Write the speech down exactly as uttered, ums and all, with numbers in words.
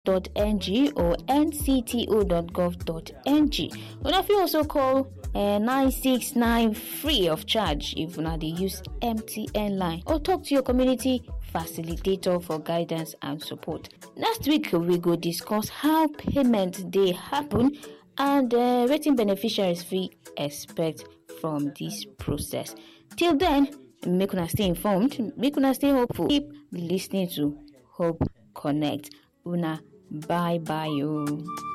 dot n g or n c t o dot gov dot n g. Una fit also call uh, nine six nine free of charge if una dey use M T N line, or talk to your community facilitator for guidance and support. Next week we go discuss how payment dey happen and uh, wetin beneficiaries fit expect from this process. Till then, make una stay informed, make una stay hopeful, keep listening to Hope Connect. Una bye bye yo.